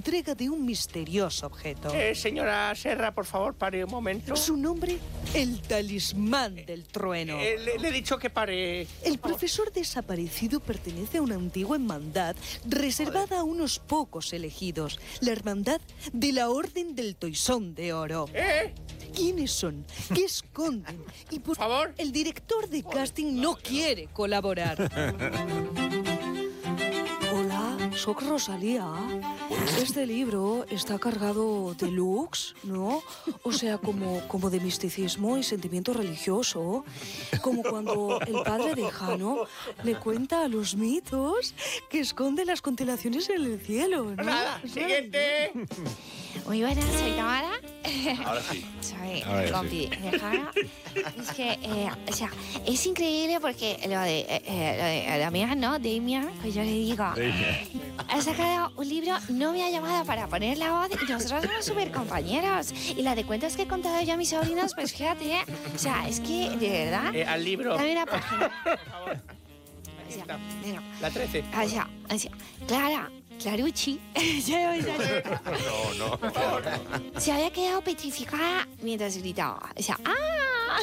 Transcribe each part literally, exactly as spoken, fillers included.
entrega de un misterioso objeto. Eh, señora Serra, por favor, pare un momento. Su nombre, el talismán del trueno. Eh, le, le he dicho que pare. El profesor desaparecido pertenece a una antigua hermandad reservada a unos pocos elegidos, la hermandad de la Orden del Toisón de Oro. ¿Eh? ¿Quiénes son? ¿Qué esconden? Y por favor, el director de casting no quiere colaborar. Hola, soy Rosalía. Este libro está cargado de lux, ¿no? O sea, como, como de misticismo y sentimiento religioso. Como cuando el padre de Jano le cuenta a los mitos que esconde las constelaciones en el cielo, ¿no? Nada, siguiente. Muy buenas, soy Tamara. Ahora sí. Soy Ahora compi de Jana. Es que, eh, o sea, es increíble porque lo de, eh, eh, lo de Damián, ¿no? Damián, pues yo le digo, ha sacado un libro, no me ha llamado para poner la voz y nosotros somos súper compañeros. Y la de cuentos que he contado yo a mis sobrinos, pues fíjate, ¿eh? O sea, es que, de verdad... Eh, al libro. Dame una página. Por favor. O sea, venga. La trece. O sea, o sea, Clara... Clarucci, No, no, por favor. Se había quedado petrificada mientras gritaba. O sea, ¡ah!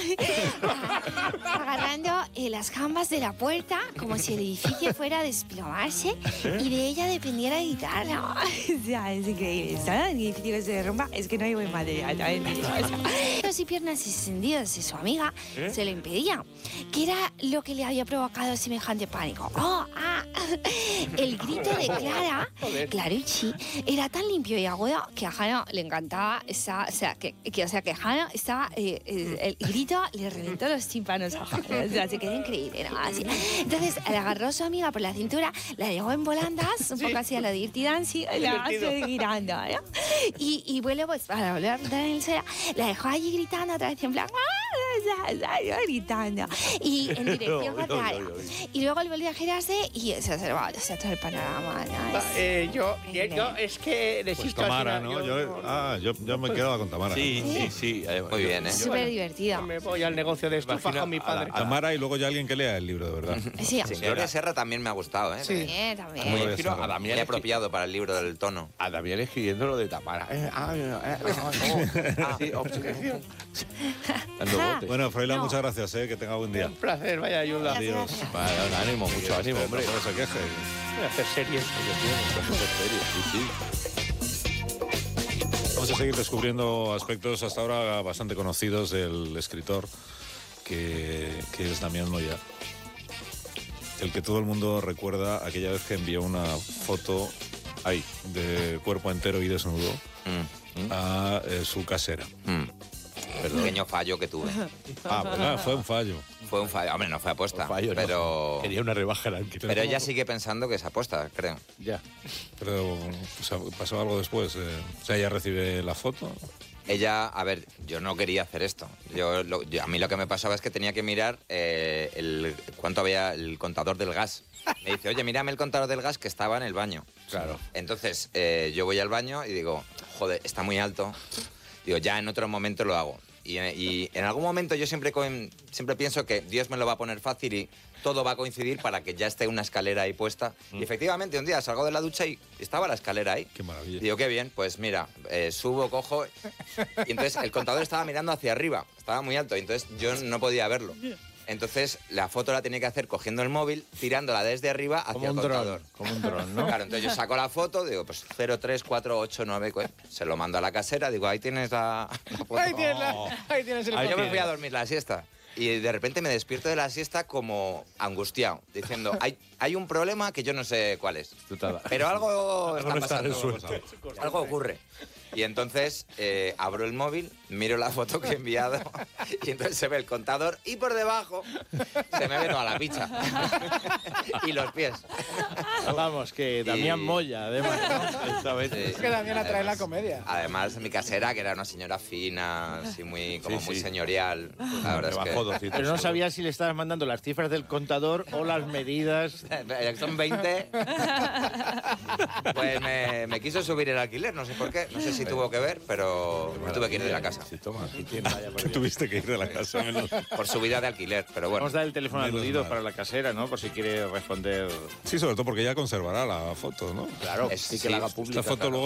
Agarrando eh, las jambas de la puerta como si el edificio fuera a desplomarse y de ella dependiera editarla. O sea, es increíble. ¿Sabes? El edificio que se derrumba, es que no hay buen material. ¿Sabes? Los y piernas extendidas de su amiga ¿Eh? se lo impedían. ¿Qué era lo que le había provocado semejante pánico? ¡Oh! ¡Ah! El grito de Clara, Clarucci, era tan limpio y agudo que a Jano le encantaba esa, o sea, que, que, o sea, que Jano estaba, eh, el, el grito le reventó los tímpanos a Jano, o sea, se quedó increíble, ¿no? Así. Entonces, le agarró a su amiga por la cintura, la dejó en volandas, un sí. poco así a lo Dirty Dancing, la hace girando, ¿no? Y, y bueno, pues, para volver a entrar en el cera, la dejó allí gritando otra vez en plan, ¡ah! gritando, y en dirección contraria. Y luego él volvió a girarse y se observaba, o sea, todo el panorama, ¿no? Eh, yo, yo, yo, es que necesito... Pues Tamara, final, ¿no? Yo, yo, ah, yo, yo me quedaba con Tamara. Sí, sí, sí. Muy bien, ¿eh? Súper divertido. Me voy al negocio de estufa con mi padre. A Tamara y luego ya alguien que lea el libro, de verdad. Sí, sí. Gloria Serra también me ha gustado, ¿eh? Sí, sí también. Muy, Muy, a Damián muy apropiado para el libro del tono. A Damián escribiendo lo de Tamara. Eh, ah, eh, ah, oh, ah, sí, obsesión. Bueno, Froilán, No. muchas gracias, ¿eh? Que tenga buen día. Un placer, vaya ayuda. Adiós. Vale, un ánimo, mucho ánimo, hombre. No se queje. Voy a hacer series. Sí, sí. Vamos a seguir descubriendo aspectos hasta ahora bastante conocidos del escritor, que, que es Damián Moya. El que todo el mundo recuerda aquella vez que envió una foto ahí, de cuerpo entero y desnudo, Mm. a eh, su casera. Mm. El pequeño fallo que tuve. Ah, bueno, fue un fallo. Fue un fallo. Hombre, no fue apuesta. Un fallo, pero... no. Quería una rebaja. Que pero ella sigue pensando que es apuesta, creo. Ya. Pero o sea, pasó algo después. Eh. O sea, ella recibe la foto. Ella, a ver, yo no quería hacer esto. Yo, lo, yo a mí lo que me pasaba es que tenía que mirar eh, el cuánto había el contador del gas. Me dice, oye, mírame el contador del gas que estaba en el baño. Claro. Entonces, eh, yo voy al baño y digo, joder, está muy alto. Digo, ya en otro momento lo hago. Y, y en algún momento yo siempre, siempre pienso que Dios me lo va a poner fácil y todo va a coincidir para que ya esté una escalera ahí puesta. Mm. Y efectivamente, un día salgo de la ducha y estaba la escalera ahí. Qué maravilla. Digo, qué bien, pues mira, eh, subo, cojo... Y entonces el contador estaba mirando hacia arriba, estaba muy alto, y entonces yo no podía verlo. Entonces la foto la tenía que hacer cogiendo el móvil, tirándola desde arriba hacia como un el contador. Dron, como un dron, ¿no? Claro, entonces yo saco la foto, digo, pues cero tres cuatro ocho nueve, se lo mando a la casera, digo, ahí tienes la, la foto. Ahí tienes, la, ahí tienes el Ahí yo me fui a dormir la siesta. Y de repente me despierto de la siesta como angustiado, diciendo, hay, hay un problema que yo no sé cuál es. Pero algo está no está pasando. resuelto. Algo ocurre. Y entonces eh, abro el móvil, miro la foto que he enviado y entonces se ve el contador y por debajo se me ve toda la picha. Y los pies. Vamos, que Damián y... Moya, además, ¿no? Esta vez. Sí. Es que Damián atrae la comedia. Además, mi casera, que era una señora fina, así muy, como sí, muy sí. señorial. La verdad es que... Pero no sabía si le estabas mandando las cifras del contador o las medidas. Son veinte. Pues me, me quiso subir el alquiler, no sé por qué. No sé si tuvo que ver, pero me tuve que ir de la casa. Sí, toma, sí, tiene, vaya, Que tuviste que ir de la casa. Menos. Por subida de alquiler, pero bueno. Vamos a dar el teléfono Menos aludido mal. para la casera, ¿no? Por si quiere responder. Sí, sobre todo porque ella conservará la foto, ¿no? Claro, Es- sí que sí, la haga pública. Esta foto claro. luego